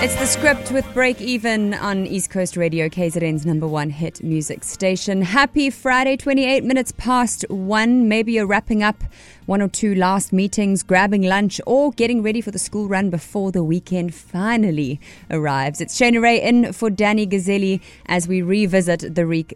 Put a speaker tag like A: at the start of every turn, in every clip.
A: It's The Script with Break Even on East Coast Radio, KZN's number one hit music station. Happy Friday, 28 minutes past 1. Maybe you're wrapping up one or two last meetings, grabbing lunch, or getting ready for the school run before the weekend finally arrives. It's Shana Ray in for Danny Gazzelli as we revisit the week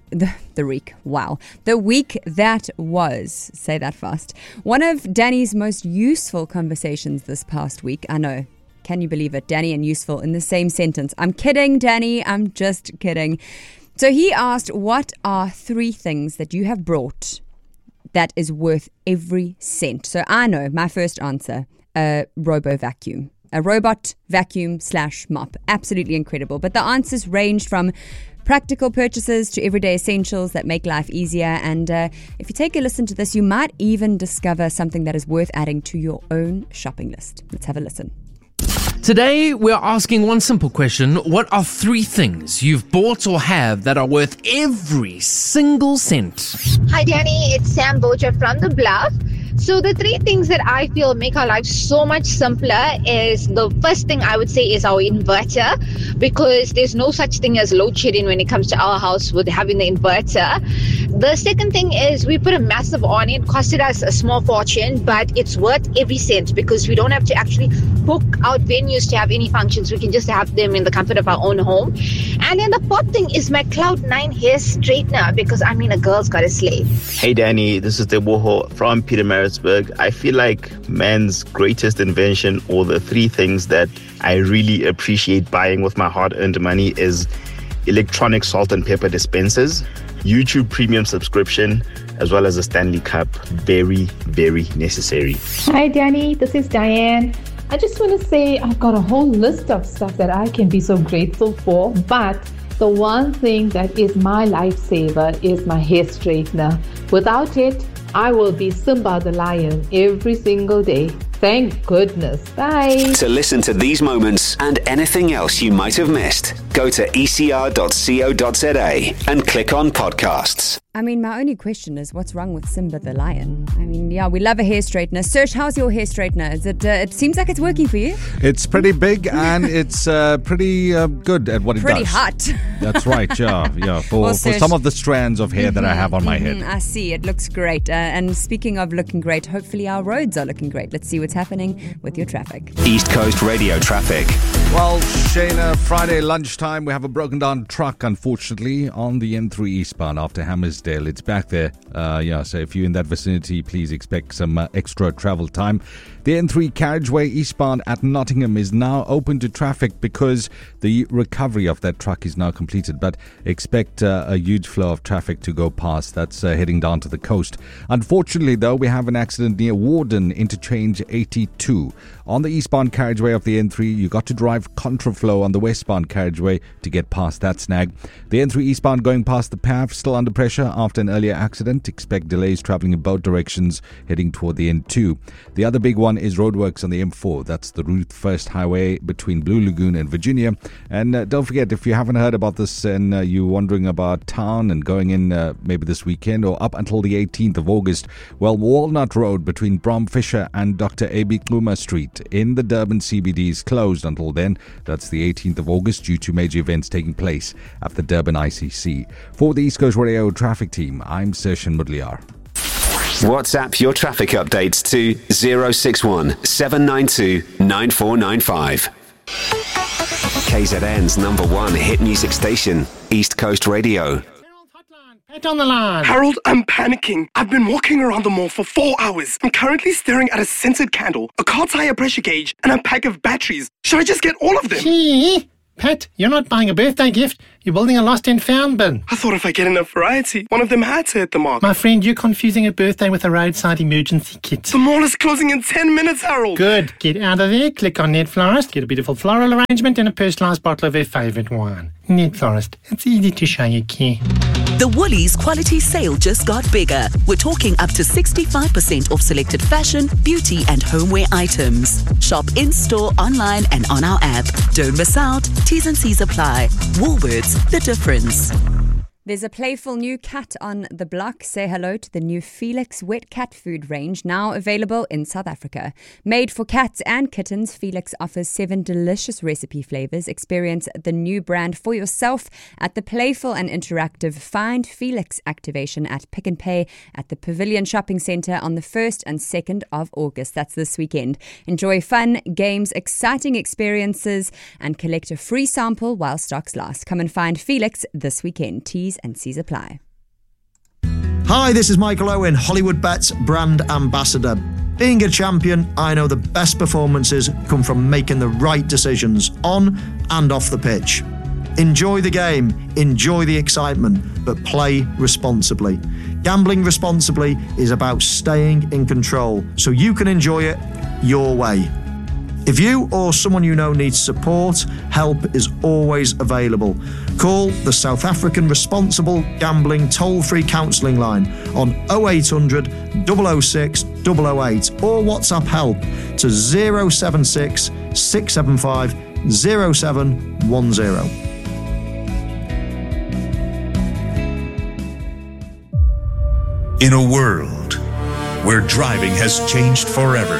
A: that was. Say that fast. One of Danny's most useful conversations this past week. I know. Can you believe it? Danny and useful in the same sentence. I'm kidding, Danny. I'm just kidding. So he asked, what are 3 things that you have brought that is worth every cent? So I know my first answer, a robo vacuum. A robot vacuum / mop. Absolutely incredible. But the answers ranged from practical purchases to everyday essentials that make life easier. And if you take a listen to this, you might even discover something that is worth adding to your own shopping list. Let's have a listen.
B: Today, we're asking one simple question. What are 3 things you've bought or have that are worth every single cent?
C: Hi, Danny. It's Sam Boja from The Bluff. So the 3 things that I feel make our life so much simpler is the first thing I would say is our inverter, because there's no such thing as load shedding when it comes to our house with having the inverter. The second thing is we put a massive on it, costed us a small fortune, but it's worth every cent because we don't have to actually book out venues to have any functions. We can just have them in the comfort of our own home. And then the fourth thing is my Cloud9 hair straightener, because I mean a girl's got to slay.
D: Hey Danny, this is Deboho from Pietermaritzburg. I feel like man's greatest invention, or the 3 things that I really appreciate buying with my hard-earned money, is electronic salt and pepper dispensers, YouTube Premium subscription, as well as a Stanley Cup. Very, very necessary.
E: Hi Danny, this is Diane. I just want to say I've got a whole list of stuff that I can be so grateful for, but the one thing that is my lifesaver is my hair straightener. Without it, I will be Simba the lion every single day. Thank goodness. Bye.
F: To listen to these moments and anything else you might have missed, go to ecr.co.za and click on podcasts.
A: I mean, my only question is, what's wrong with Simba the lion? I mean, yeah, we love a hair straightener. Serge, how's your hair straightener? Is it? It seems like it's working for you.
G: It's pretty big and it's pretty good at what it does.
A: Pretty hot.
G: That's right. Yeah. For some of the strands of hair that I have on my head.
A: I see. It looks great. And speaking of looking great, hopefully our roads are looking great. Let's see what's happening with your traffic.
F: East Coast Radio traffic.
G: Well, Shana, Friday lunchtime, we have a broken down truck, unfortunately, on the N3 eastbound after Hammersdale. It's back there. So if you're in that vicinity, please expect some extra travel time. The N3 carriageway eastbound at Nottingham is now open to traffic because the recovery of that truck is now completed. But expect a huge flow of traffic to go past. That's heading down to the coast. Unfortunately, though, we have an accident near Warden, interchange 82. On the eastbound carriageway of the N3, you got to drive contraflow on the westbound carriageway to get past that snag. The N3 eastbound going past the PAV still under pressure after an earlier accident. Expect delays travelling in both directions heading toward the N2. The other big one is roadworks on the M4. That's the Route First Highway between Blue Lagoon and Virginia. And don't forget, if you haven't heard about this and you're wondering about town and going in maybe this weekend or up until the 18th of August, well, Walnut Road between Brom Fisher and Dr. A.B. Kluma Street in the Durban CBD is closed until then. That's the 18th of August due to major events taking place at the Durban ICC. For the East Coast Radio traffic team, I'm Sershan Mudliar.
F: WhatsApp your traffic updates to 061 792 9495. KZN's number one hit music station, East Coast Radio.
H: Pat on the line.
I: Harold, I'm panicking. I've been walking around the mall for 4 hours. I'm currently staring at a scented candle, a car tire pressure gauge, and a pack of batteries. Should I just get all of them?
H: Gee, Pat, you're not buying a birthday gift. You're building a lost and found bin.
I: I thought if I get enough variety, one of them had to hit the mark.
H: My friend, you're confusing a birthday with a roadside emergency kit.
I: The mall is closing in 10 minutes, Harold.
H: Good. Get out of there, click on Net Florist, get a beautiful floral arrangement and a personalised bottle of their favourite wine. Net Florist. It's easy to show you care.
J: The Woolies quality sale just got bigger. We're talking up to 65% off selected fashion, beauty and homeware items. Shop in-store, online and on our app. Don't miss out. T's and C's apply. Woolworths, the difference.
A: There's a playful new cat on the block. Say hello to the new Felix wet cat food range, now available in South Africa. Made for cats and kittens, Felix offers 7 delicious recipe flavors. Experience the new brand for yourself at the playful and interactive Find Felix activation at Pick n Pay at the Pavilion Shopping Centre on the 1st and 2nd of August. That's this weekend. Enjoy fun, games, exciting experiences, and collect a free sample while stocks last. Come and find Felix this weekend. T's and C's apply.
K: Hi, this is Michael Owen, Hollywood Bets brand ambassador. Being a champion, I know the best performances come from making the right decisions on and off the pitch. Enjoy the game, enjoy the excitement, but play responsibly. Gambling responsibly is about staying in control so you can enjoy it your way. If you or someone you know needs support, help is always available. Call the South African Responsible Gambling Toll-Free Counselling line on 0800 006 008 or WhatsApp help to 076 675 0710.
L: In a world where driving has changed forever,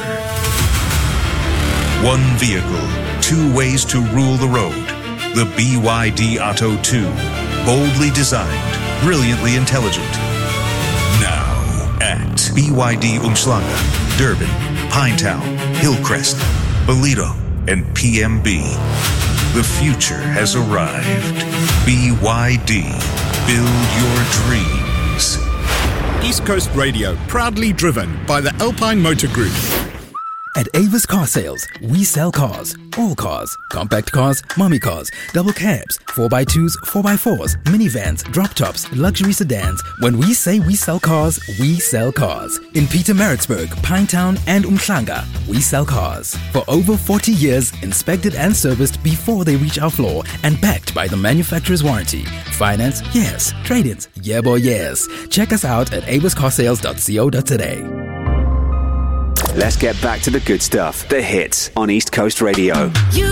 L: one vehicle, 2 ways to rule the road. The BYD Atto 2. Boldly designed, brilliantly intelligent. Now at BYD Umhlanga, Durban, Pinetown, Hillcrest, Ballito, and PMB. The future has arrived. BYD. Build your dreams.
M: East Coast Radio, proudly driven by the Alpine Motor Group.
N: At Avis Car Sales, we sell cars. All cars. Compact cars, mommy cars, double cabs, 4x2s, 4x4s, minivans, drop tops, luxury sedans. When we say we sell cars, we sell cars. In Pietermaritzburg, Pinetown, and Umhlanga, we sell cars. For over 40 years, inspected and serviced before they reach our floor and backed by the manufacturer's warranty. Finance? Yes. Trade-ins? Yeah boy, yes. Check us out at aviscarsales.co.za.
F: Let's get back to the good stuff. The hits on East Coast Radio.